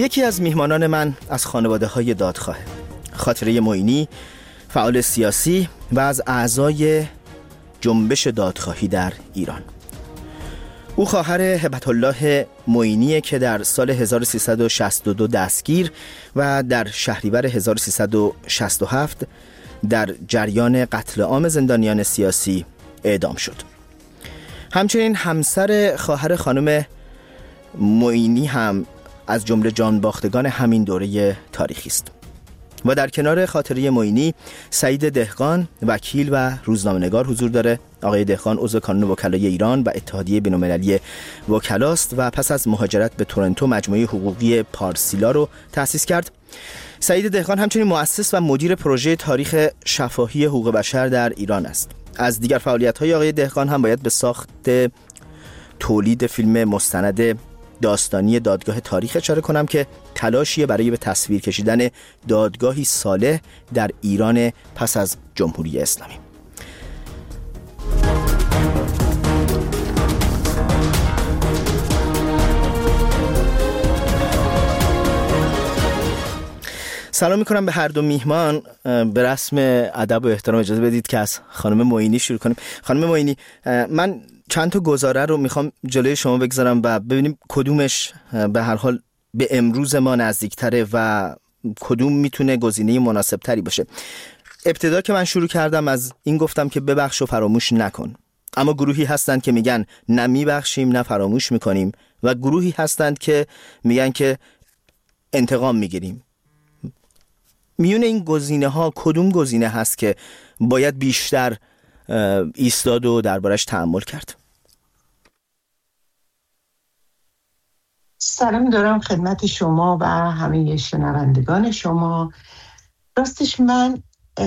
یکی از میهمانان من از خانواده‌های دادخواه، خاطره معینی، فعال سیاسی و از اعضای جنبش دادخواهی در ایران. او خواهر هبت الله معینی که در سال 1362 دستگیر و در شهریور 1367 در جریان قتل عام زندانیان سیاسی اعدام شد. همچنین همسر خواهر خانم معینی هم از جمله جانباختگان همین دوره تاریخی است. و در کنار خاطره معینی سعید دهقان وکیل و روزنامه‌نگار حضور داره. آقای دهقان عضو کانون وکلای ایران و اتحادیه بین‌المللی وکلاست و پس از مهاجرت به تورنتو مجموعه حقوقی پارسیلا رو تأسیس کرد. سعید دهقان همچنین مؤسس و مدیر پروژه تاریخ شفاهی حقوق بشر در ایران است. از دیگر فعالیت‌های آقای دهقان هم باید به ساخت تولید فیلم مستند داستانی دادگاه تاریخ اشاره کنم که تلاشیه برای به تصویر کشیدن دادگاهی صالح در ایران پس از جمهوری اسلامی. سلام میکنم به هر دو میهمان. به رسم ادب و احترام اجازه بدید که از خانم معینی شروع کنیم. خانم معینی، من چند تا گزاره رو میخوام جلوی شما بگذارم و ببینیم کدومش به هر حال به امروز ما نزدیکتره و کدوم میتونه گزینه مناسب تری باشه. ابتدا که من شروع کردم از این گفتم که ببخش و فراموش نکن، اما گروهی هستند که میگن نه میبخشیم نه فراموش میکنیم و گروهی هستند که میگن که انتقام میگیریم. میون این گزینه ها کدوم گزینه هست که باید بیشتر ایستاد و دربارش تأمل کرد؟ سلام دارم خدمت شما و همه شنوندگان شما. راستش من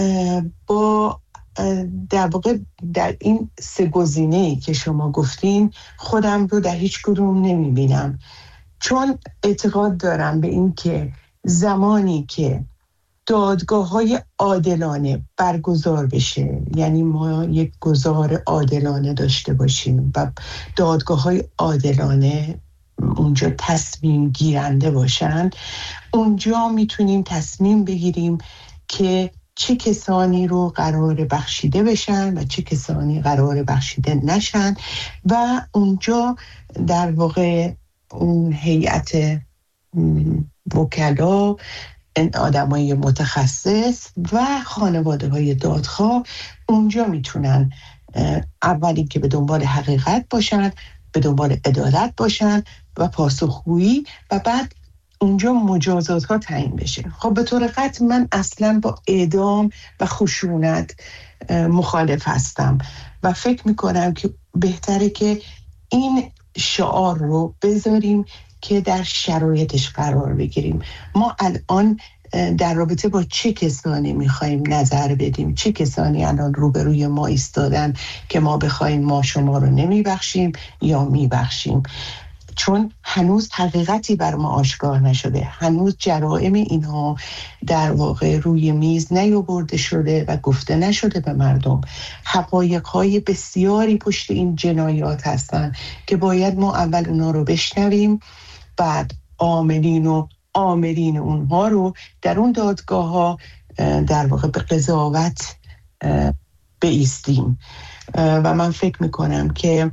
با در واقع در این سه گزینه‌ای که شما گفتین خودم رو در هیچ کدوم نمیبینم، چون اعتقاد دارم به این که زمانی که دادگاه‌های عادلانه برگزار بشه، یعنی ما یک گزار عادلانه داشته باشیم و دادگاه‌های عادلانه اونجا تصمیم گیرنده باشن، اونجا میتونیم تصمیم بگیریم که چه کسانی رو قرار بخشیده بشن و چه کسانی قرار بخشیده نشن و اونجا در واقع اون هیئت وکلا، آدمای متخصص و خانواده‌های دادخواه اونجا میتونن اولی که به دنبال حقیقت باشن، به دنبال عدالت باشن و پاسخگویی و بعد اونجا مجازات ها تعیین بشه. خب به طور قطع من اصلا با اعدام و خشونت مخالف هستم و فکر میکنم که بهتره که این شعار رو بذاریم که در شرایطش قرار بگیریم. ما الان در رابطه با چه کسانی میخواییم نظر بدیم، چه کسانی الان روبروی ما ایستادن که ما بخوایم ما شما رو نمیبخشیم یا میبخشیم، چون هنوز حقیقتی بر ما آشکار نشده، هنوز جرائم اینها در واقع روی میز نیاورده شده و گفته نشده به مردم. حقایق‌های بسیاری پشت این جنایات هستن که باید ما اول اونا رو بشنویم، بعد عاملین اونها رو در اون دادگاه ها در واقع به قضاوت بایستیم. و من فکر میکنم که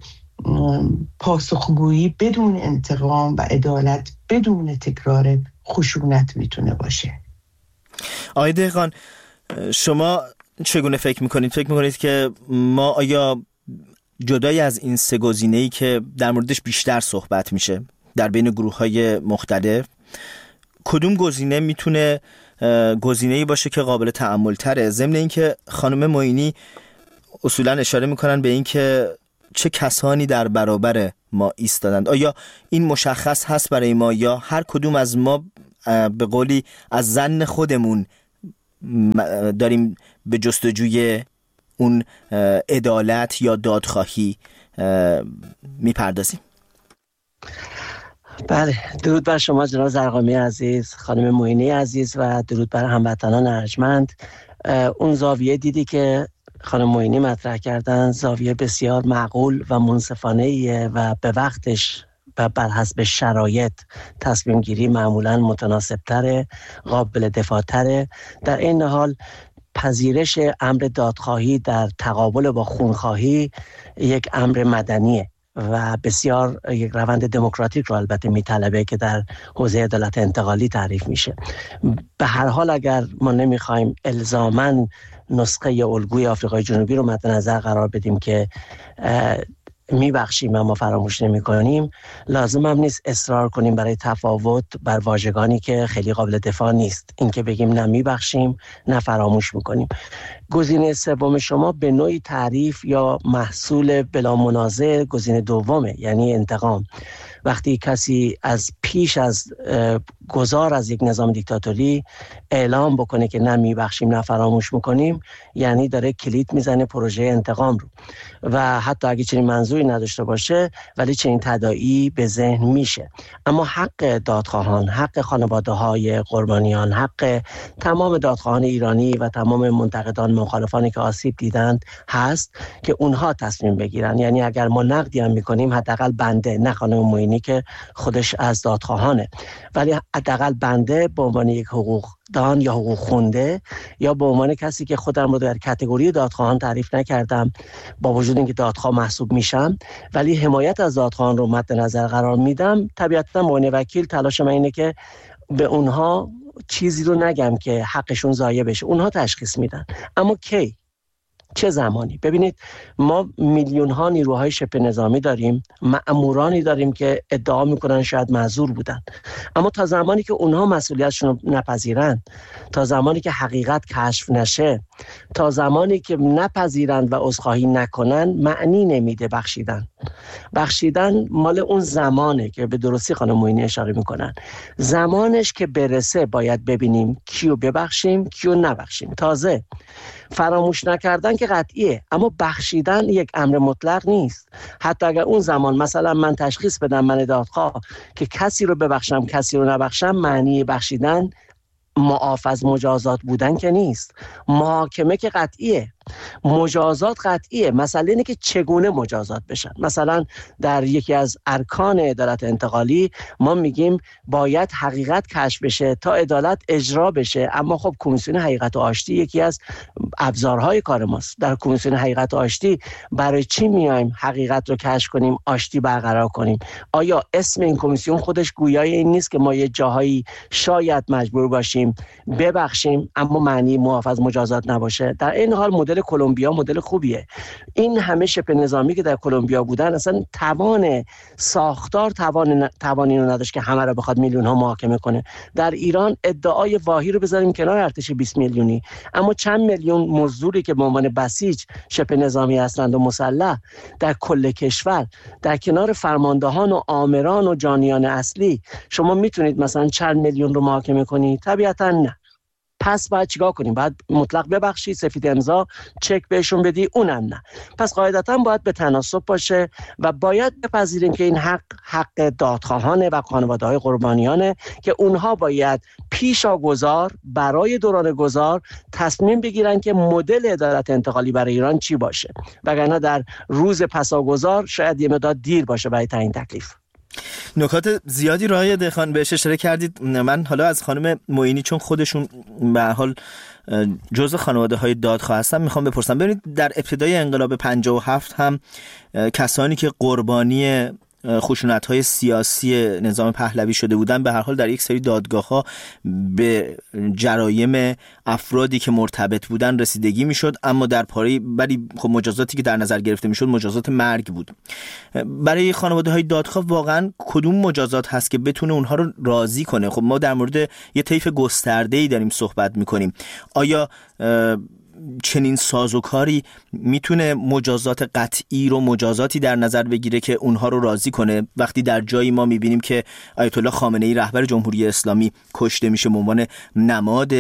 پاسخگویی بدون انتقام و عدالت بدون تکرار خشونت میتونه باشه. آقای دهقان، شما چگونه فکر میکنید؟ فکر میکنید که ما آیا جدای از این سه گزینه‌ای که در موردش بیشتر صحبت میشه در بین گروه‌های مختلف، کدوم گزینه میتونه گزینه‌ای باشه که قابل تأمل تره؟ ضمن اینکه خانم معینی اصولا اشاره میکنن به این که چه کسانی در برابر ما ایستادند. آیا این مشخص هست برای ما یا هر کدوم از ما به قولی از ظن خودمون داریم به جستجوی اون عدالت یا دادخواهی میپردازیم؟ بله، درود بر شما جناب زرقامی عزیز، خانم معینی عزیز و درود بر هموطنان ارجمند. اون زاویه دیدی که خانم معینی مطرح کردن زاویه بسیار معقول و منصفانه ایه و به وقتش و بر حسب شرایط تصمیم گیری معمولا متناسبتره، قابل دفاعتره. در این حال پذیرش امر دادخواهی در تقابل با خونخواهی یک امر مدنیه و بسیار یک روند دموکراتیک رو البته میطلبه که در حوزه عدالت انتقالی تعریف میشه. به هر حال اگر ما نمیخوایم الزاماً نسخه الگوی آفریقای جنوبی رو مد نظر قرار بدیم که میبخشیم اما فراموش نمی کنیم، لازم هم نیست اصرار کنیم برای تفاوت بر واژگانی که خیلی قابل دفاع نیست. این که بگیم نه میبخشیم نه فراموش میکنیم. گزینه سوم شما به نوعی تعریف یا محصول بلا منازع گزینه دومه، یعنی انتقام. وقتی کسی از پیش از گذار از یک نظام دیکتاتوری اعلام بکنه که نه میبخشیم نه فراموش میکنیم، یعنی داره کلید میزنه پروژه انتقام رو و حتی اگه چنین منظوری نداشته باشه ولی چنین تداعی به ذهن میشه. اما حق دادخواهان، حق خانواده های قربانیان، حق تمام دادخواهان ایرانی و تمام منتقدان مخالفانی که آسیب دیدند هست که اونها تصمیم بگیرن. یعنی اگر ما نقدی هم میکنیم حداقل بنده، نه خانم معینی که خودش از دادخواهانه، ولی حداقل بنده به عنوان یک حقوق دان یا حقوق خونده یا به عنوان کسی که خودم رو در کاتگوری دادخواهان تعریف نکردم با وجود اینکه دادخواه محسوب میشم ولی حمایت از دادخواهان رو مد نظر قرار میدم، طبیعتا به عنوان وکیل تلاش من اینه که به اونها چیزی رو نگم که حقشون ضایع بشه. اونها تشخیص میدن. اما کی؟ چه زمانی؟ ببینید ما میلیون ها نیروهای شبه نظامی داریم، مأمورانی داریم که ادعا میکنن شاید معذور بودن، اما تا زمانی که اونها مسئولیتشون رو نپذیرن، تا زمانی که حقیقت کشف نشه، تا زمانی که نپذیرند و عذرخواهی نکنن، معنی نمیده بخشیدن مال اون زمانه که به درستی خانم معینی اشاره میکنن. زمانش که برسه باید ببینیم کیو ببخشیم کیو نبخشیم. تازه فراموش نکردن که قطعیه، اما بخشیدن یک امر مطلق نیست. حتی اگر اون زمان مثلا من تشخیص بدم من دادخواه که کسی رو ببخشم کسی رو نبخشم، معنی بخشیدن معاف از مجازات بودن که نیست. محاکمه که قطعیه، مجازات قطعیه. مسئله اینه که چگونه مجازات بشن. مثلا در یکی از ارکان عدالت انتقالی ما میگیم باید حقیقت کشف بشه تا عدالت اجرا بشه. اما خب کمیسیون حقیقت و آشتی یکی از ابزارهای کار ماست. در کمیسیون حقیقت و آشتی برای چی میایم حقیقت رو کشف کنیم، آشتی برقرار کنیم؟ آیا اسم این کمیسیون خودش گویای این نیست که ما یه جاهایی شاید مجبور باشیم ببخشیم اما معنی معاف از مجازات نباشه؟ در این حال مدل کلمبیا مدل خوبیه. این همه شبه نظامی که در کلمبیا بودن اصلا ساختار توانی رو نداشت که همه رو بخواد میلیون ها محاکمه کنه. در ایران ادعای واهی رو بذاریم کنار ارتش 20 میلیونی، اما چند میلیون مزدوری که به عنوان بسیج شبه نظامی هستند و مسلح در کل کشور، در کنار فرماندهان و آمران و جانیان اصلی، شما میتونید مثلا چند میلیون رو محاکمه کنی؟ طبیعتا نه. پس باید چیکار کنیم؟ باید مطلق ببخشی، سفید امضا چک بهشون بدی؟ اونم نه. پس قاعدتا باید به تناسب باشه و باید بپذیریم که این حق دادخواهانه و خانواده‌های قربانیانه که اونها باید پیشاگذار برای دوران گذار تصمیم بگیرن که مدل عدالت انتقالی برای ایران چی باشه، وگرنه در روز پساگذار شاید یه مقدار دیر باشه برای تعیین تکلیف. نکات زیادی رو آقای دهخان بهش اشاره کردید. من حالا از خانم معینی چون خودشون به هر حال جزء خانواده های دادخواه هستن میخوام بپرسم. ببینید در ابتدای انقلاب 57 هم کسانی که قربانی خشونت‌های سیاسی نظام پهلوی شده بودن به هر حال در یک سری دادگاه‌ها به جرایم افرادی که مرتبط بودن رسیدگی میشد، اما در پاره ولی خب مجازاتی که در نظر گرفته میشد مجازات مرگ بود. برای خانواده‌های دادخواه واقعا کدوم مجازات هست که بتونه اونها رو راضی کنه؟ خب ما در مورد یه طیف گسترده‌ای داریم صحبت می‌کنیم. آیا چنین سازوکاری میتونه مجازات قطعی رو مجازاتی در نظر بگیره که اونها رو راضی کنه؟ وقتی در جایی ما میبینیم که آیت الله خامنه‌ای رهبر جمهوری اسلامی کشته میشه به عنوان نماد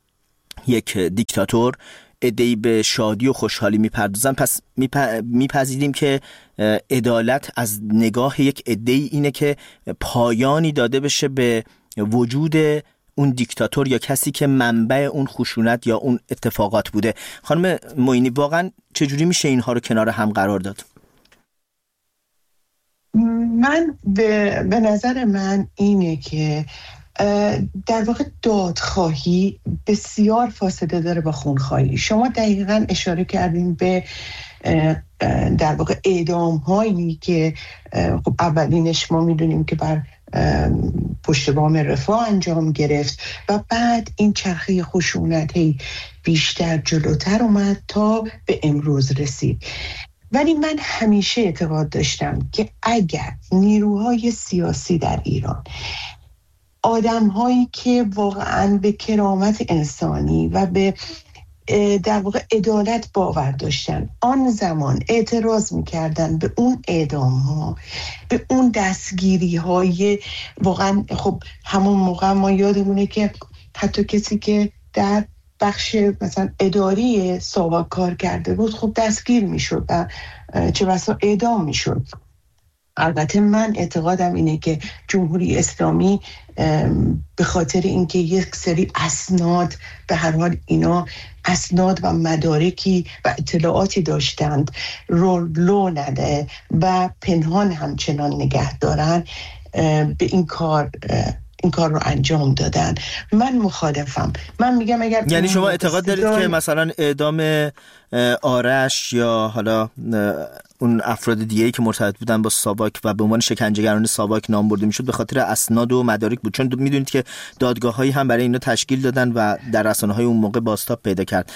یک دیکتاتور، عده‌ای به شادی و خوشحالی میپردازن، پس میپذیریم که عدالت از نگاه یک عده‌ای اینه که پایانی داده بشه به وجود اون دیکتاتور یا کسی که منبع اون خشونت یا اون اتفاقات بوده. خانم معینی واقعا چجوری میشه اینها رو کنار هم قرار داد؟ من به نظر من اینه که در واقع دادخواهی بسیار فاصله داره با خونخواهی. شما دقیقاً اشاره کردین به در واقع اعدام هایی که خب اولینش ما میدونیم که بر پشت بام رفاه انجام گرفت و بعد این چرخه خشونتی بیشتر جلوتر اومد تا به امروز رسید. ولی من همیشه اعتقاد داشتم که اگر نیروهای سیاسی در ایران، آدم‌هایی که واقعاً به کرامت انسانی و به در واقع عدالت باور داشتن، آن زمان اعتراض می‌کردن به اون اعدام‌ها، به اون دستگیری‌های، واقعاً خب همون موقع ما یادمونه که حتی کسی که در بخش مثلا اداری ساواک کار کرده بود خب دستگیر میشد و چه بسا اعدام میشد. البته من اعتقادم اینه که جمهوری اسلامی به خاطر اینکه یک سری اسناد، به هر حال اینا اسناد و مدارکی و اطلاعاتی داشتند، لو نده و پنهان همچنان نگه دارن، به این کار رو انجام دادن. من مخالفم. من میگم اگر یعنی شما اعتقاد دارید که مثلا اعدام آرش یا حالا اون افراد دیگه‌ای که مرتبط بودن با ساواک و به عنوان شکنجهگران ساواک نام برده میشد به خاطر اسناد و مدارک بود؟ چون میدونید که دادگاه‌هایی هم برای اینا تشکیل دادن و در رسانه‌های اون موقع بازتاب پیدا کرد.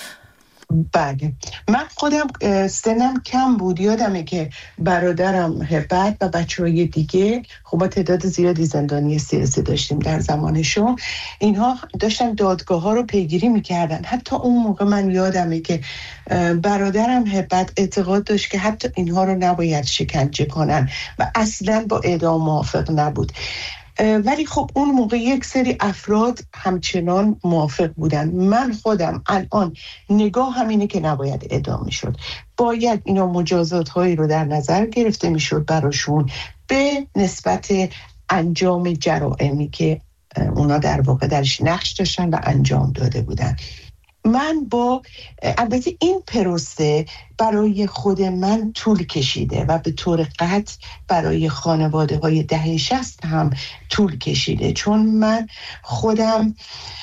بله، من خودم سنم کم بود، یادمه که برادرم هبت و بچه‌های دیگه خب با تعداد زیادی زندانی سیاسی داشتیم در زمانشون، اینها داشتن دادگاه ها رو پیگیری میکردن. حتی اون موقع من یادمه که برادرم هبت اعتقاد داشت که حتی اینها رو نباید شکنجه کنن و اصلا با اعدام موافق نبود. ولی خب اون موقع یک سری افراد همچنان موافق بودن. من خودم الان نگاه همینه که نباید اعدام میشد، باید اینا مجازات هایی رو در نظر گرفته میشد براشون به نسبت انجام جرائمی که اونا در واقع درش نقش داشتن و انجام داده بودن. من با البته این پروسه برای خود من طول کشیده و به طور قطع برای خانواده های دهه 60 هم طول کشیده، چون من خودم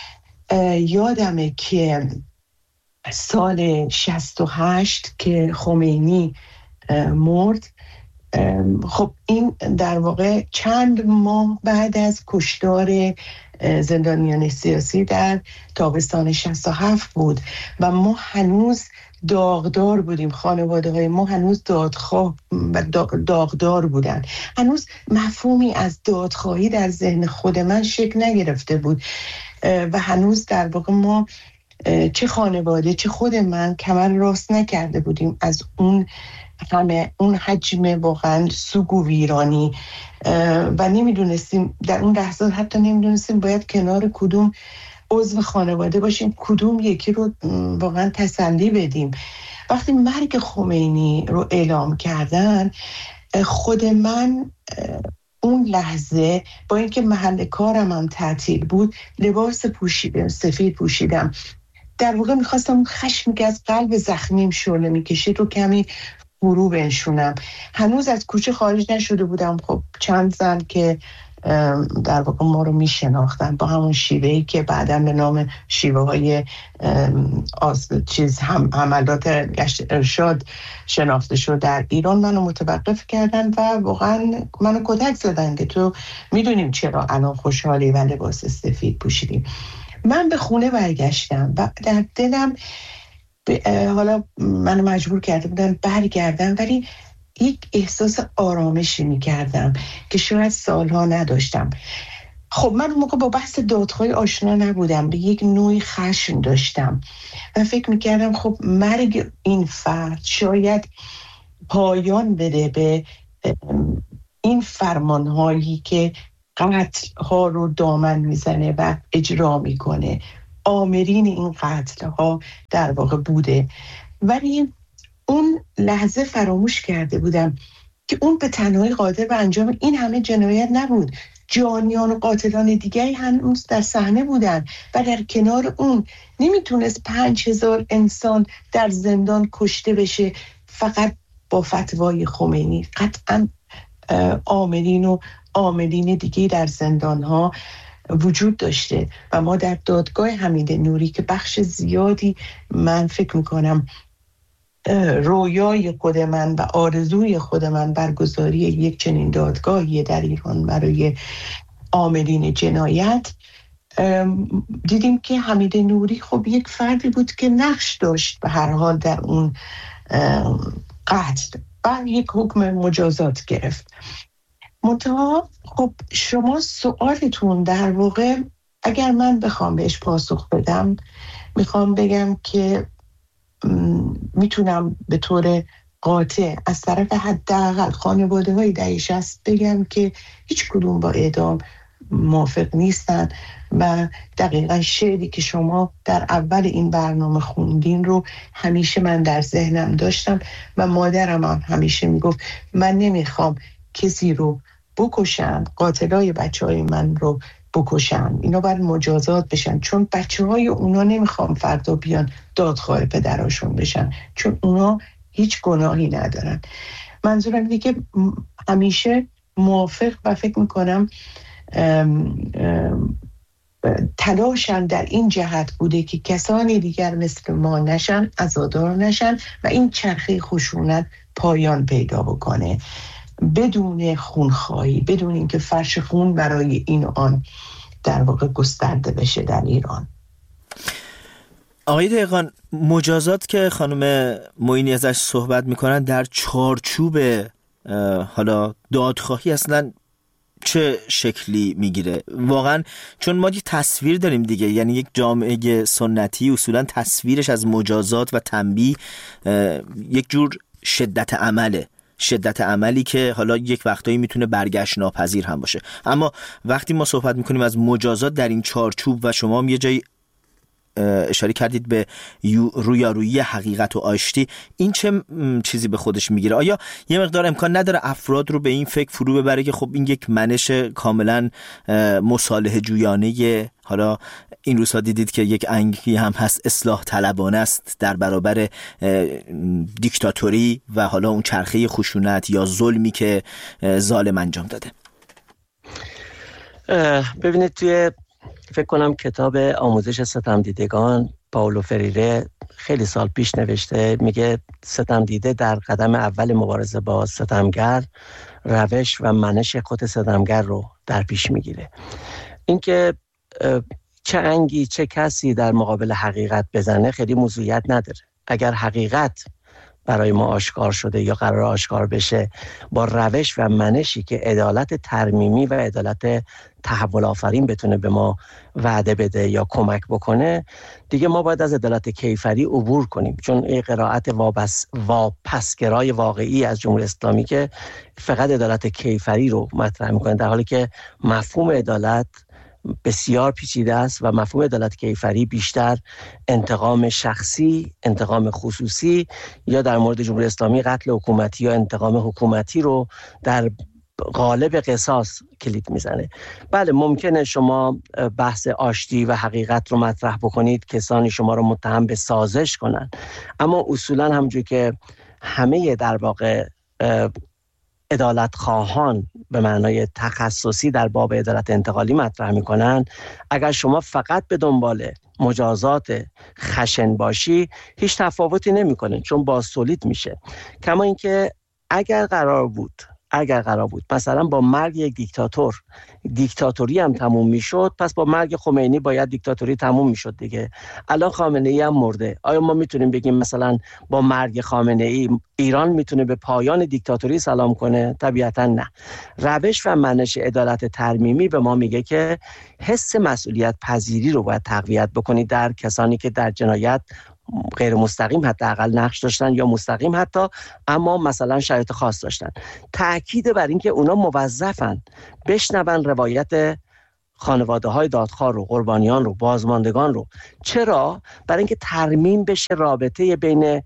یادمه که سال 68 که خمینی مرد، خب این در واقع چند ماه بعد از کشتار زندانیان سیاسی در تابستان 67 بود و ما هنوز داغدار بودیم. خانواده های ما هنوز دادخواه و داغدار بودن. هنوز مفهومی از دادخواهی در ذهن خود من شکل نگرفته بود و هنوز در واقع ما چه خانواده چه خود من کمر راست نکرده بودیم از اون حجم واقعا سوگ و ویرانی و نمیدونستیم در اون لحظات، حتی نمیدونستیم باید کنار کدوم عضو خانواده باشیم، کدوم یکی رو واقعا تسلی بدیم. وقتی مرگ خمینی رو اعلام کردن، خود من اون لحظه با اینکه محل کارم هم تعطیل بود لباس سفید پوشیدم. در واقع میخواستم اون خشمی که از قلب زخمیم شعله میکشید رو کمی فرو بنشونم. هنوز از کوچه خارج نشده بودم. خب چند زن که در واقع ما رو میشناختن با همون شیوهی که بعداً به نام شیوه های حملات گشت ارشاد شناخته شد در ایران، منو متوقف کردن و واقعا منو کتک زدن که تو میدونیم چرا الان خوشحالی و لباس سفید پوشیدیم. من به خونه برگشتم و در دلم حالا منو مجبور کرده بودن برگردم، ولی یک احساس آرامشی می‌کردم که شاید سالها نداشتم. خب من اون موقع با بحث دادخواهی آشنا نبودم، به یک نوعی خشم داشتم و فکر می‌کردم خب مرگ این فرد شاید پایان بده به این فرمان‌هایی که قتل‌ها رو دامن میزنه و اجرا میکنه. آمرین این قتل‌ها در واقع بوده، ولی اون لحظه فراموش کرده بودم که اون به تنهایی قادر به انجام این همه جنایت نبود. جانیان و قاتلان دیگری هنوز در صحنه بودن و در کنار اون نمیتونست 5000 انسان در زندان کشته بشه فقط با فتوای خمینی. قطعاً عاملین دیگه در زندان‌ها وجود داشته و ما در دادگاه حمید نوری که بخش زیادی من فکر میکنم رویای خود من و آرزوی خود من برگزاری یک چنین دادگاهی در ایران برای عاملین جنایت، دیدیم که حمید نوری خب یک فردی بود که نقش داشت به هر حال در اون قتل و یک حکم مجازات گرفت. منتها خب شما سوالتون در واقع اگر من بخوام بهش پاسخ بدم، میخوام بگم که میتونم به طور قاطع از طرف حداقل خانواده های دهه 60 بگم که هیچ کدوم با اعدام موافق نیستن و دقیقا شعری که شما در اول این برنامه خوندین رو همیشه من در ذهنم داشتم و مادرم هم همیشه میگفت من نمیخوام کسی رو بکشن، قاتلای بچهای من رو بکشن، اینا باید مجازات بشن، چون بچهای اونا نمیخوام فردا بیان دادخواه پدراشون بشن، چون اونا هیچ گناهی ندارن. منظورم اینه که همیشه موافق و فکر میکنم تلاشم در این جهت بوده که کسانی دیگر مثل ما نشن، عزادار نشن و این چرخه خشونت پایان پیدا بکنه بدون خونخواهی، بدون اینکه فرش خون برای این و آن در واقع گسترده بشه در ایران. آقای دهقان، مجازات که خانم معینی ازش صحبت میکنن در چارچوب حالا دادخواهی اصلا چه شکلی میگیره واقعا؟ چون ما یک تصویر داریم دیگه، یعنی یک جامعه سنتی اصولا تصویرش از مجازات و تنبیه یک جور شدت عملی که حالا یک وقتایی میتونه برگشت ناپذیر هم باشه. اما وقتی ما صحبت میکنیم از مجازات در این چارچوب و شما هم یه جایی اشاره کردید به رویارویی حقیقت و آشتی، این چه چیزی به خودش میگیره؟ آیا یه مقدار امکان نداره افراد رو به این فکر فرو ببره که خب این یک منش کاملا مصالحه جویانه، حالا این روزها دیدید که یک انگی هم هست اصلاح طلبانه است در برابر دیکتاتوری و حالا اون چرخه خشونت یا ظلمی که ظالم انجام داده؟ ببینید توی فکر کنم کتاب آموزش ستمدیدگان پائولو فریره خیلی سال پیش نوشته، میگه ستمدیده در قدم اول مبارزه با ستمگر روش و منش خود ستمگر رو در پیش میگیره. اینکه چه انگی چه کسی در مقابل حقیقت بزنه خیلی موضوعیت نداره. اگر حقیقت برای ما آشکار شده یا قرار آشکار بشه با روش و منشی که عدالت ترمیمی و عدالت تحول آفرین بتونه به ما وعده بده یا کمک بکنه، دیگه ما باید از عدالت کیفری عبور کنیم، چون این قرائت واپسگرای واقعی از جمهوری اسلامی که فقط عدالت کیفری رو مطرح میکنه، در حالی که مفهوم عدالت بسیار پیچیده است و مفهوم عدالت کیفری بیشتر انتقام شخصی، انتقام خصوصی یا در مورد جمهوری اسلامی قتل حکومتی یا انتقام حکومتی رو در قالب قصاص کلید میزنه. بله ممکنه شما بحث آشتی و حقیقت رو مطرح بکنید، کسانی شما رو متهم به سازش کنن، اما اصولا همونجور که همه در واقع عدالت خواهان به معنای تخصصی در باب عدالت انتقالی مطرح میکنن، اگر شما فقط به دنبال مجازات خشن باشی هیچ تفاوتی نمیکنه، چون بازتولید میشه. کما اینکه اگر قرار بود مثلا با مرگ یک دیکتاتوری هم تموم میشد، پس با مرگ خمینی باید دیکتاتوری تموم میشد دیگه. الان خامنه ای هم مرده، آیا ما میتونیم بگیم مثلا با مرگ خامنه ای ایران میتونه به پایان دیکتاتوری سلام کنه؟ طبیعتا نه. روش و منش عدالت ترمیمی به ما میگه که حس مسئولیت پذیری رو باید تقویت بکنید در کسانی که در جنایت غیر مستقیم حداقل نقش داشتن یا مستقیم حتی، اما مثلا شرایط خاص داشتن. تأکید بر این که اونا موظفن بشنون روایت خانواده های دادخواه رو، قربانیان رو، بازماندگان رو. چرا؟ برای اینکه ترمیم بشه رابطه بین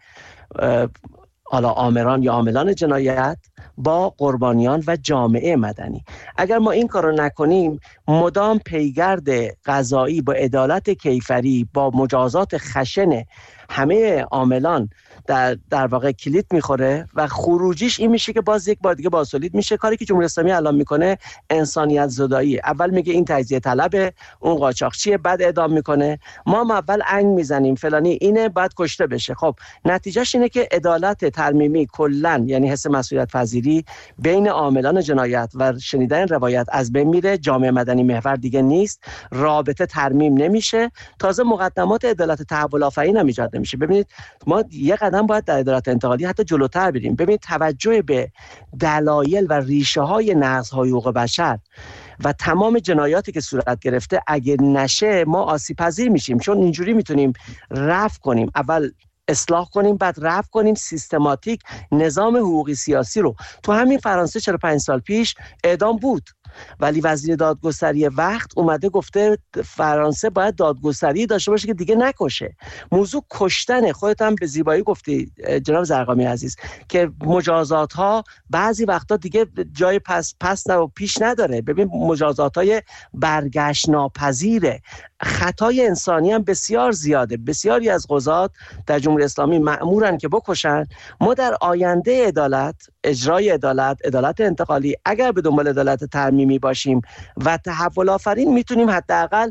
حالا آمران یا عاملان جنایت با قربانیان و جامعه مدنی. اگر ما این کار رو نکنیم، مدام پیگرد قضایی با عدالت کیفری، با مجازات خشن همه عاملان در واقع کلید میخوره و خروجیش این میشه که باز یک بار دیگه بازتولید میشه. کاری که جمهوری اسلامی الان میکنه انسانیت زدایی. اول میگه این تجزیه طلبه، اون قاچاقچیه، بعد اعدام میکنه. ما اول انگ میزنیم فلانی اینه، بعد کشته بشه. خب نتیجهش اینه که عدالت ترمیمی کلا، یعنی حس مسئولیت پذیری بین عاملان جنایت و شنیدن روایت از بین میره. جامعه مدنی محور دیگه نیست، رابطه ترمیم نمیشه، تازه مقدمات عدالت تحول آفرین هم ایجاد نمیشه. ببینید ما یک قدم باید در عدالت انتقالی حتی جلوتر بریم. ببینید توجه به دلایل و ریشه های نقض‌های حقوق بشر و تمام جنایاتی که صورت گرفته اگه نشه ما آسیب پذیر میشیم، چون اینجوری میتونیم رفع کنیم، اول اصلاح کنیم بعد رفع کنیم سیستماتیک نظام حقوقی سیاسی رو. تو همین فرانسه 45 سال پیش اعدام بود، ولی وزیر دادگستری وقت اومده گفته فرانسه باید دادگستری داشته باشه که دیگه نکشه. موضوع کشتنه. خودت هم به زیبایی گفتی جناب زرقامی عزیز که مجازات ها بعضی وقتا دیگه جای پس و پیش نداره. ببین مجازات های برگشت ناپذیره. خطای انسانی هم بسیار زیاده. بسیاری از قضات در جمهوری اسلامی مأمورن که بکشن. ما در آینده عدالت، اجرای عدالت انتقالی، اگر به دنبال عدالت ترمیمی باشیم و تحول آفرین، میتونیم حداقل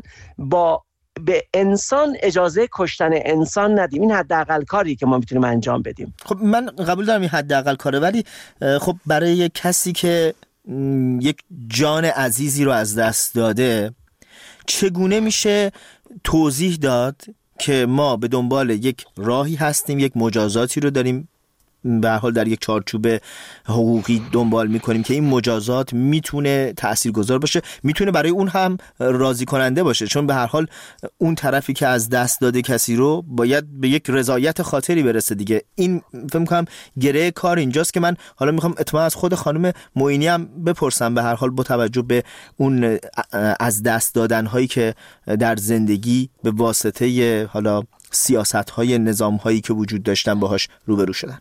به انسان اجازه کشتن انسان ندیم. این حداقل کاری که ما میتونیم انجام بدیم. خب من قبول دارم این حداقل کاره، ولی خب برای کسی که یک جان عزیزی رو از دست داده چگونه میشه توضیح داد که ما به دنبال یک راهی هستیم، یک مجازاتی رو داریم به هر حال در یک چارچوب حقوقی دنبال میکنیم که این مجازات میتونه تاثیرگذار باشه، میتونه برای اون هم راضی کننده باشه، چون به هر حال اون طرفی که از دست داده کسی رو باید به یک رضایت خاطری برسه دیگه. این فکر می‌کنم گره کار اینجاست که من حالا میخوام اطمینان از خود خانم معینی هم بپرسم، به هر حال با توجه به اون از دست دادن هایی که در زندگی به واسطه حالا سیاست های نظام هایی که وجود داشتن باهاش روبرو شدن.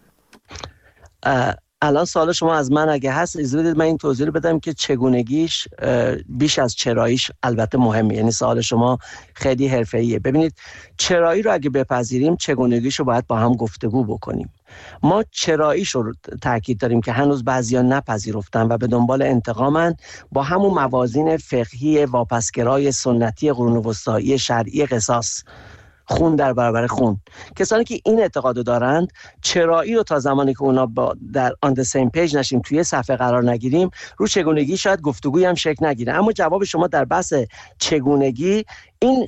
الان سوال شما از من اگه هست اجازه بدید من این توضیح رو بدم که چگونگیش بیش از چراییش البته مهمه. یعنی سوال شما خیلی حرفه‌ایه. ببینید چرایی رو اگه بپذیریم چگونگیش رو باید با هم گفتگو بکنیم. ما چراییش رو تاکید داریم که هنوز بعضیا نپذیرفتن و به دنبال انتقامن، با همون موازین فقهی واپسگرای سنتی قرون وسطایی شرعی قصاص، خون در برابر خون. کسانی که این اعتقادو دارند چرایی رو تا زمانی که اونا در آن د سیم پیج نشیم، توی صفحه قرار نگیریم، رو چگونگی شاید گفتگویی هم شکل نگیره. اما جواب شما در بحث چگونگی این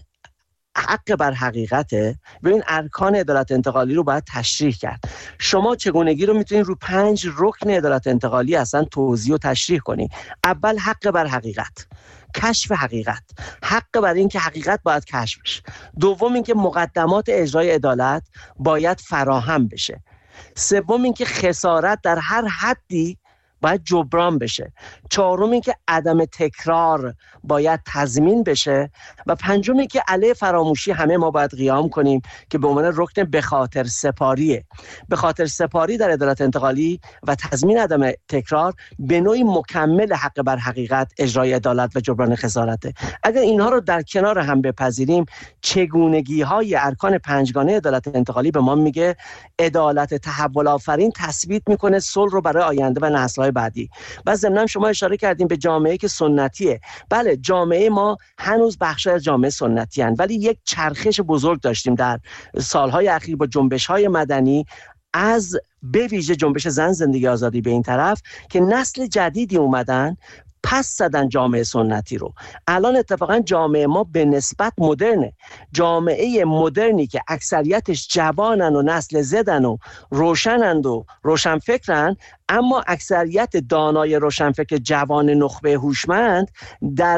حق بر حقیقته. ببین ارکان عدالت انتقالی رو باید تشریح کرد. شما چگونگی رو میتونید رو 5 رکن عدالت انتقالی اصلا توضیح و تشریح کنی. اول حق بر حقیقت، کشف حقیقت، حق بر این که حقیقت باید کشف بشه. دوم این که مقدمات اجرای عدالت باید فراهم بشه. سوم این که خسارت در هر حدی باید جبران بشه. چهارم این که عدم تکرار باید تضمین بشه و پنجم این که علیه فراموشی همه ما باید قیام کنیم که به عنوان رکن به خاطر سپاریه. به خاطر سپاری در عدالت انتقالی و تضمین عدم تکرار به نوعی مکمل حق بر حقیقت، اجرای عدالت و جبران خسارته. اگر اینها رو در کنار هم بپذیریم، چگونگی های ارکان پنجگانه عدالت انتقالی به ما میگه عدالت تحول آفرین تثبیت میکنه صلح رو برای آینده و نسل‌های بعدی. و ضمن شما اشاره کردیم به جامعه که سنتیه. بله، جامعه ما هنوز بخشی از جامعه سنتی هستند، ولی یک چرخش بزرگ داشتیم در سالهای اخیر با جنبش‌های مدنی، از به ویژه جنبش زن زندگی آزادی به این طرف، که نسل جدیدی اومدن پس زدن جامعه سنتی رو. الان اتفاقا جامعه ما به نسبت مدرنه. جامعه مدرنی که اکثریتش جوانن و نسل زدن و روشنند و روشنفکرن، اما اکثریت دانای روشنفکر جوان نخبه هوشمند در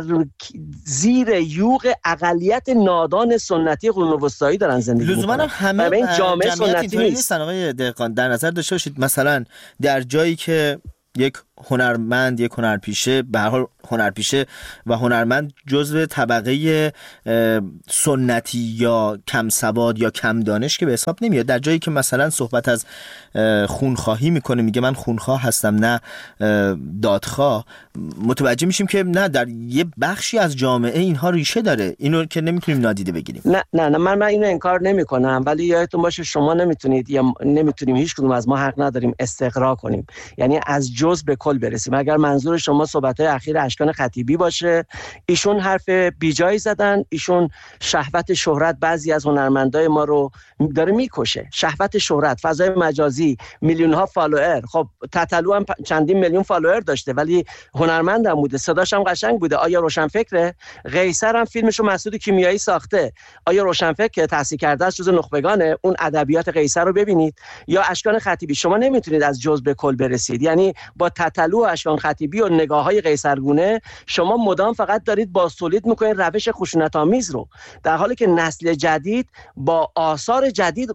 زیر یوغ اقلیت نادان سنتی قرون وسطایی دارن زندگی میکنن. لزوما همه جامعه سنتی نیستن. آقای دهقان در نظر داشته باشید مثلا در جایی که یک هنرمند، یک هنرپیشه، به هر حال هنرپیشه و هنرمند جزو طبقه سنتی یا کم سواد یا کم دانش که به حساب نمیاد. در جایی که مثلا صحبت از خونخواهی میکنه، میگه من خونخواه هستم نه دادخواه، متوجه میشیم که نه، در یه بخشی از جامعه اینها ریشه داره، اینو که نمیتونیم نادیده بگیریم. نه من اینو انکار نمیکنم، ولی یادتون باشه شما نمیتونید یا نمیتونیم، هیچ کدوم از ما حق نداریم استقرا کنیم، یعنی از جزء به کل برسیم. اگر منظور شما صحبت‌های اخیر اشکان خطیبی باشه، ایشون حرف بیجایی زدن، ایشون شهوت شهرت بعضی از هنرمندای ما رو داره میکشه. شهوت شهرت، فضای مجازی، میلیون ها فالوور. خب تتلو هم چندین میلیون فالوور داشته ولی هنرمند هم بوده، صداش هم قشنگ بوده. آیا روشنفکره؟ قیصر هم فیلمشو مسعود کیمیایی ساخته. آیا روشنفکر تحصیل کرده است، جزو نخبگانه؟ اون ادبیات قیصر رو ببینید. یا اشکان خطیبی، شما نمیتونید از جزء به کل برسید، یعنی با تتلو اشکان خطیبی و نگاه‌های قیصرگونه شما مدام فقط دارید باستولید میکنید روش خشونت‌آمیز رو، در حالی که نسل جدید با آثار جدید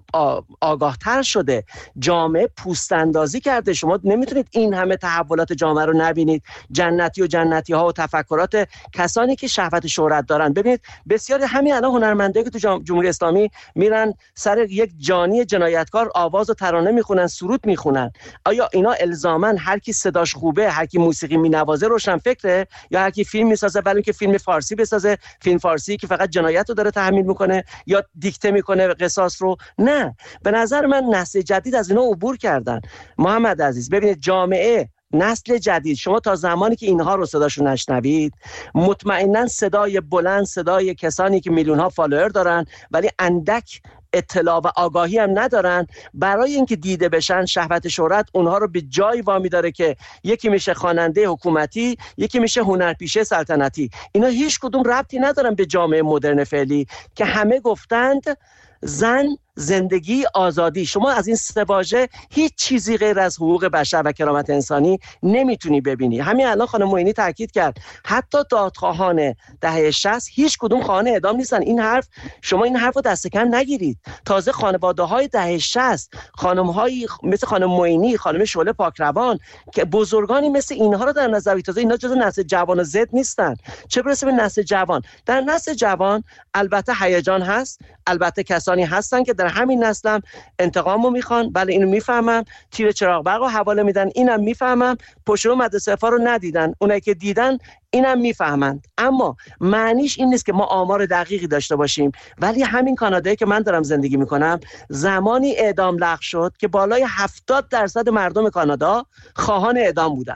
آگاهتر شده، جامعه پوست اندازی کرده. شما نمیتونید این همه تحولات جامعه رو نبینید، جنتی و جنتی ها و تفکرات کسانی که شهوت شهرت دارن. ببینید بسیاری همین الان هنرمندایی که تو جمهوری اسلامی میرن سر یک جانی جنایتکار آواز و ترانه میخونن، سرود میخونن، آیا اینا الزاماً هر کی صداش خوبه، هر کی موسیقی مینوازه روشن فکره، یا هر کی فیلم میسازه ولی که فیلم فارسی بسازه، فیلم فارسی که فقط جنایت رو داره تحمیل میکنه یا دیکته میکنه قصاص رو؟ نه، به نظر من نسل جدید از اینا عبور کردن. محمد عزیز ببینید، جامعه نسل جدید، شما تا زمانی که اینها رو صداشون نشنوید، مطمئنا صدای بلند، صدای کسانی که میلیون ها فالوور دارن ولی اندک اطلاع و آگاهی هم ندارن، برای اینکه دیده بشن، شهوت شهرت اونها رو به جای وامی داره که یکی میشه خواننده حکومتی، یکی میشه هنرپیشه سلطنتی. اینا هیچ کدوم ربطی ندارن به جامعه مدرن فعلی که همه گفتند زن، زندگی، آزادی. شما از این سه واژه هیچ چیزی غیر از حقوق بشر و کرامت انسانی نمیتونی ببینی. همین الان خانم معینی تاکید کرد حتی دادخواهان دهه 60 هیچ کدوم خواهان اعدام نیستن. این حرف، شما این حرف رو دست کم نگیرید. تازه خانواده‌های دهه 60، خانم‌هایی مثل خانم معینی، خانم شعله پاکروان که بزرگانی مثل اینها رو در نظر بگیرید، تازه اینا جزو نسل جوان و زد نیستن، چه برسه به نسل جوان. در نسل جوان البته هیجان هست، البته کسانی هستن که در همین نسلم انتقامو میخوان، بله اینو میفهمم، تیر چراغ برقو حواله میدن، اینم میفهمم، پشتو مدرسه فا رو ندیدن، اونایی که دیدن اینم میفهمند. اما معنیش این نیست که ما آمار دقیقی داشته باشیم. ولی همین کانادایی که من دارم زندگی میکنم، زمانی اعدام لغو شد که بالای 70% مردم کانادا خواهان اعدام بودن.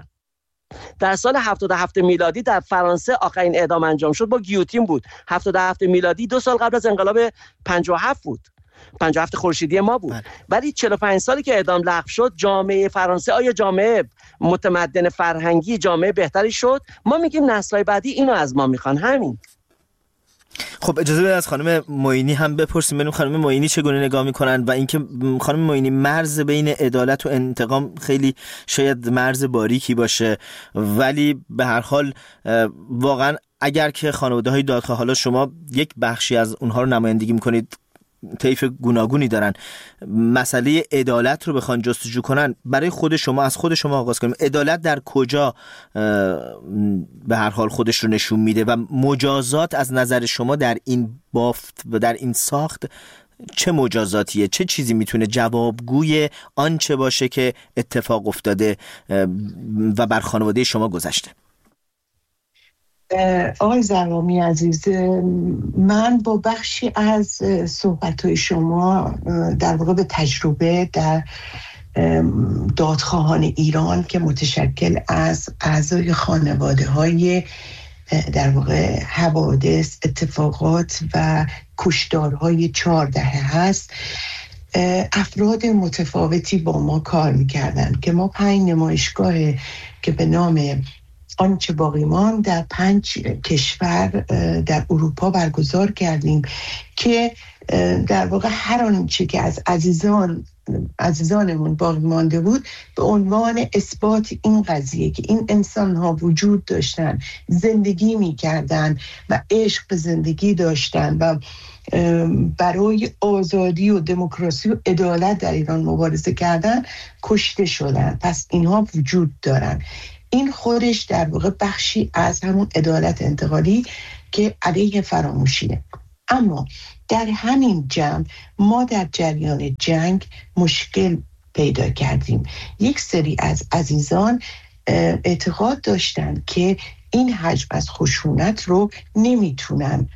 در سال 77 میلادی در فرانسه آخرین اعدام انجام شد با گیوتین بود. 77 میلادی 2 سال قبل از انقلاب 57 بود، 57 خورشیدی ما بود. ولی 45 سالی که اعدام لغو شد، جامعه فرانسه آیا جامعه متمدن فرهنگی، جامعه بهتری شد؟ ما میگیم نسل‌های بعدی اینو از ما میخوان. همین. خب اجازه بدید از خانم معینی هم بپرسیم ببینیم خانم معینی چگونه نگاه میکنن و اینکه خانم معینی مرز بین عدالت و انتقام خیلی شاید مرز باریکی باشه، ولی به هر حال واقعا اگر که خانواده‌های دادخواه، حالا شما یک بخشی از اونها رو نمایندگی میکنید، طیف گوناگونی دارن، مسئله عدالت رو بخوان جستجو کنن، برای خود شما، از خود شما آغاز کنیم، عدالت در کجا به هر حال خودش رو نشون میده و مجازات از نظر شما در این بافت و در این ساخت چه مجازاتیه؟ چه چیزی میتونه جوابگوی آنچه باشه که اتفاق افتاده و بر خانواده شما گذشته؟ آقای زرامی عزیز، من با بخشی از صحبت‌های شما در واقع به تجربه در دادخواهان ایران که متشکل از اعضای خانواده‌های در واقع حوادث، اتفاقات و کشتارهای 4 دهه هست، افراد متفاوتی با ما کار می‌کردن که ما 5 نمایشگاه که به نام آنچه باقی ماند در 5 کشور در اروپا برگزار کردیم که در واقع هر آنچه که از عزیزانمون باقی مانده بود به عنوان اثبات این قضیه که این انسان‌ها وجود داشتن، زندگی می‌کردن و عشق به زندگی داشتن و برای آزادی و دموکراسی و عدالت در ایران مبارزه کردن، کشته شدن. پس اینها وجود دارن. این خودش در واقع بخشی از همون عدالت انتقالی که علیه فراموشیه. اما در همین جمع ما در جریان جنگ مشکل پیدا کردیم. یک سری از عزیزان اعتقاد داشتن که این حجم از خشونت رو نمیتونن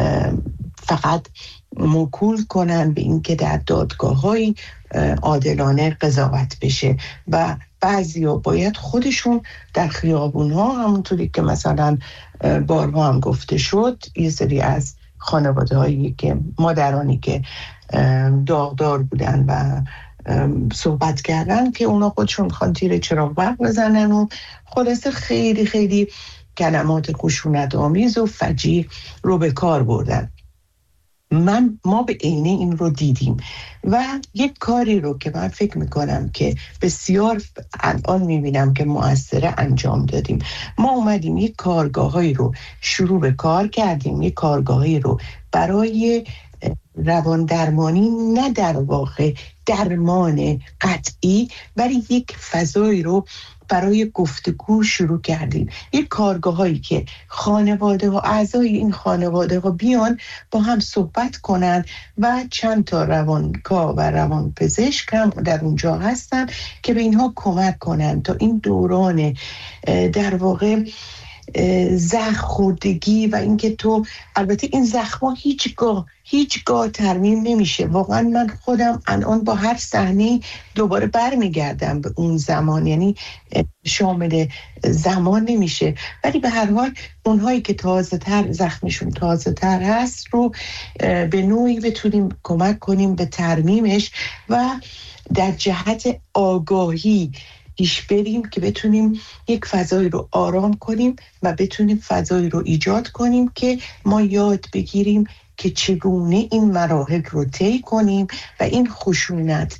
فقط موکول کنن به اینکه در دادگاه‌های عادلانه قضاوت بشه و بعضیا باید خودشون در خیابون‌ها، همونطوری که مثلا بارها هم گفته شد، یه سری از خانواده‌هایی که مادرانی که داغدار بودن و صحبت کردن که اونا خودشون میخوان تیر چراغ برق بزنن و خلاصه خیلی خیلی کلمات خشونت آمیز و فجیع رو به کار بردن. ما به عینه این رو دیدیم و یک کاری رو که من فکر میکنم که بسیار الان میبینم که مؤثره انجام دادیم. ما اومدیم یک کارگاهایی رو شروع به کار کردیم، یک کارگاهایی رو برای روان درمانی، نه در واقع درمان قطعی، ولی یک فضایی رو برای گفتگو شروع کردیم. یک کارگاهایی که خانواده و اعضای این خانواده ها بیان با هم صحبت کنن و چند تا روانکاو و روانپزشک هم در اونجا هستن که به اینها کمک کنن تا این دوران در واقع زخم خوردگی و اینکه تو، البته این زخم‌ها هیچگاه ترمیم نمیشه. واقعا من خودم الان با هر صحنه دوباره برمیگردم به اون زمان، یعنی شامل زمان نمیشه، ولی به هر حال اونهایی که تازه‌تر زخمشون تازه‌تر هست رو به نوعی بتونیم کمک کنیم به ترمیمش و در جهت آگاهی پیش بریم که بتونیم یک فضایی رو آرام کنیم و بتونیم فضایی رو ایجاد کنیم که ما یاد بگیریم که چگونه این مراحل رو طی کنیم و این خشونت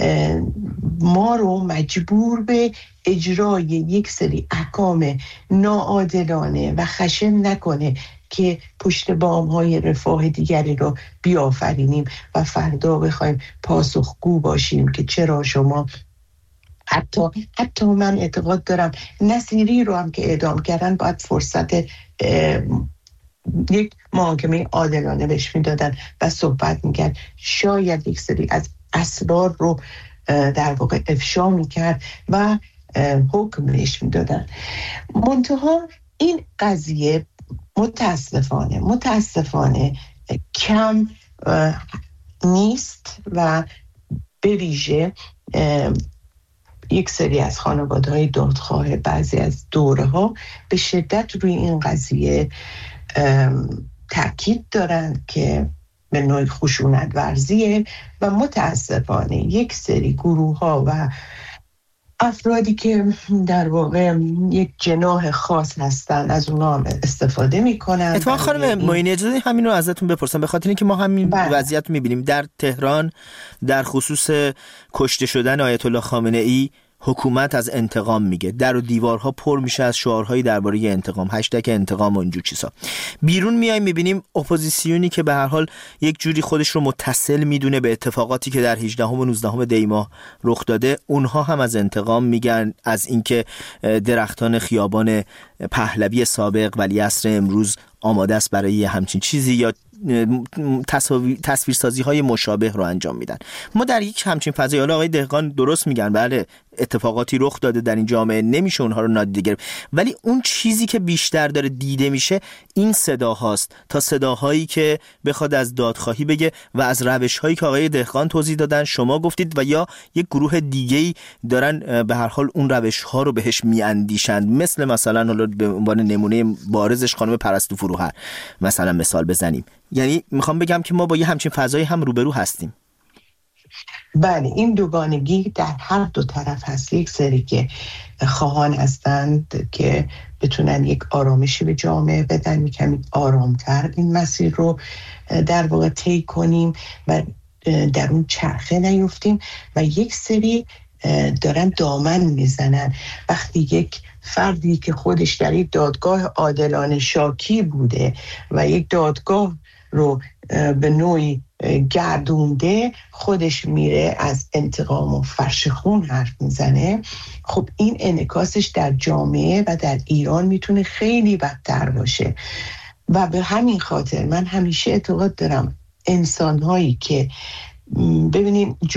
ما رو مجبور به اجرای یک سری احکام ناعادلانه و خشن نکنه که پشت بام‌های رفاه دیگری رو بیافرینیم و فردا بخوایم پاسخگو باشیم که چرا شما حتی من اعتقاد دارم نصیری رو هم که اعدام کردن باید فرصت یک محاکمه عادلانه بهش میدادن و صحبت میکرد، شاید یک سری از اسرار رو در واقع افشا میکرد و حکم بهش میدادن. منتها این قضیه متاسفانه کم نیست و به ویژه یک سری از خانواده‌های دادخواه بعضی از دوره‌ها به شدت روی این قضیه تاکید دارند که به نوعی خشونت ورزیه و متاسفانه یک سری گروه‌ها و افرادی که در واقع یک جناح خاص هستن از اونا هم استفاده میکنن. اتفاقا خانم معینی اجازه همین رو ازتون بپرسم، به خاطر اینکه ما همین وضعیت میبینیم در تهران در خصوص کشته شدن آیت الله خامنه ای. حکومت از انتقام میگه، در و دیوارها پر میشه از شعارهای درباره انتقام، هشتگ انتقام و اینجور چیزا. بیرون میایم میبینیم اپوزیسیونی که به هر حال یک جوری خودش رو متصل میدونه به اتفاقاتی که در 18 و 19 دی ماه رخ داده، اونها هم از انتقام میگن، از اینکه درختان خیابان پهلوی سابق ولیعصر امروز آماده است برای همچین چیزی، یا تصویرسازی های مشابه رو انجام میدن. ما در یک همچین فضایی، حالا آقای دهقان درست میگن، بله اتفاقاتی رخ داده در این جامعه، نمیشه اونها رو نادیده گرفت، ولی اون چیزی که بیشتر داره دیده میشه این صداهاست تا صداهایی که بخواد از دادخواهی بگه و از روش‌هایی که آقای دهقان توضیح دادن، شما گفتید، و یا یک گروه دیگه‌ای دارن به هر حال اون روش‌ها رو بهش میاندیشند، مثلا حالا به عنوان نمونه بارزش خانم پرستو فروهر مثلا مثال بزنیم. یعنی میخوام بگم که ما با یه همچین فضایی هم روبرو هستیم. بله، این دوگانگی در هر دو طرف هست. یک سری که خواهان هستند که بتونن یک آرامشی به جامعه بدن، کمی آرامتر این مسیر رو در واقع طی کنیم و در اون چرخه نیفتیم، و یک سری دارن دامن میزنن. وقتی یک فردی که خودش در یک دادگاه عادلانه شاکی بوده و یک دادگاه رو به نوعی گردونده خودش میره از انتقام و فرش خون حرف میزنه، خب این انعکاسش در جامعه و در ایران میتونه خیلی بدتر باشه. و به همین خاطر من همیشه اعتقاد دارم انسانهایی که ببینین